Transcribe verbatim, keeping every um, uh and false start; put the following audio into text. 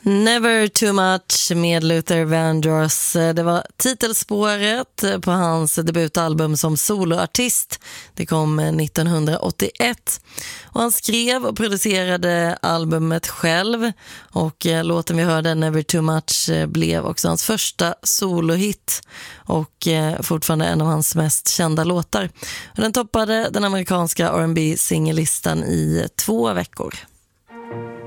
Never Too Much med Luther Vandross. Det var titelspåret på hans debutalbum som soloartist. Det kom nittonhundraåttioett. Och han skrev och producerade albumet själv. Och låten vi hörde, Never Too Much, blev också hans första solohit. Och fortfarande en av hans mest kända låtar. Och den toppade den amerikanska R and B-singellistan i två veckor.